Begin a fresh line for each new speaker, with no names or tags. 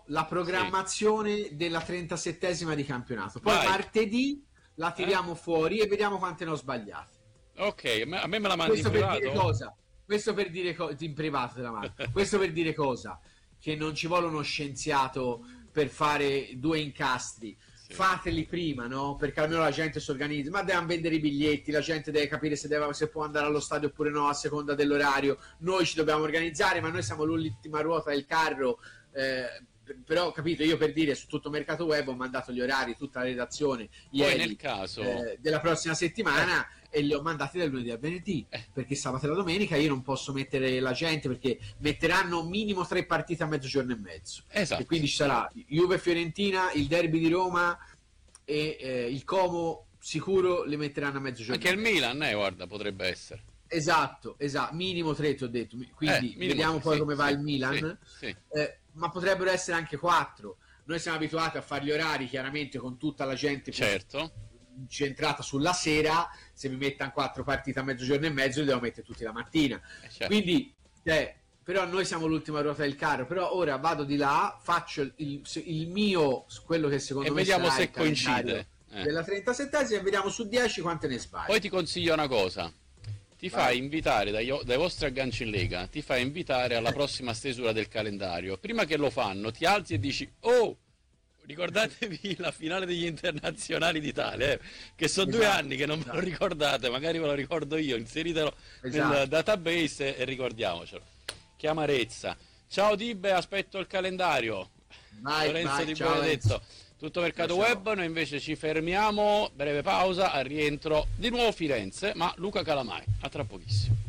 la programmazione della 37esima di campionato. Poi
Vai.
martedì la tiriamo fuori e vediamo quante ne ho sbagliate.
Ok, a me la mandi in
Questo per dire
privato?
cosa? Questo per dire in privato te la mando. Questo per dire cosa? Che non ci vuole uno scienziato per fare 2 incastri.
Sì.
Fateli prima, no? Perché almeno la gente si organizza, ma devono vendere i biglietti, la gente deve capire se può andare allo stadio oppure no a seconda dell'orario. Noi ci dobbiamo organizzare, ma noi siamo l'ultima ruota del carro. Però capito, io per dire su tutto Mercato Web ho mandato gli orari, tutta la redazione ieri
nel caso
della prossima settimana e li ho mandati dal lunedì al venerdì perché sabato e la domenica io non posso mettere la gente, perché metteranno minimo 3 partite a mezzogiorno e mezzo,
esatto.
e quindi ci sarà Juve Fiorentina, il derby di Roma e il Como sicuro li metteranno a mezzogiorno.
Anche il Milan, guarda, potrebbe essere.
Esatto, minimo 3 ti ho detto, quindi vediamo poi come va il Milan.
Sì.
Ma potrebbero essere anche 4. Noi siamo abituati a fare gli orari chiaramente con tutta la gente centrata sulla sera. Se mi mettono 4 partite a mezzogiorno e mezzo li devo mettere tutti la mattina,
certo.
Quindi però noi siamo l'ultima ruota del carro. Però ora vado di là, faccio il mio, quello che secondo me
vediamo
sarà
se
il calendario
coincide
della 37esima, e vediamo su 10 quante ne sbagli.
Poi ti consiglio una cosa: ti fai invitare dai vostri agganci in Lega, ti fai invitare alla prossima stesura del calendario. Prima che lo fanno, ti alzi e dici: oh, ricordatevi la finale degli internazionali d'Italia, che sono 2 anni che non ve lo ricordate, magari ve lo ricordo io, inseritelo nel database e ricordiamocelo. Che amarezza. Ciao Tibe, aspetto il calendario. Lorenzo Di Benedetto. Tutto Mercato Web, noi invece ci fermiamo, breve pausa, al rientro di nuovo Firenze, ma Luca Calamai. A tra pochissimo.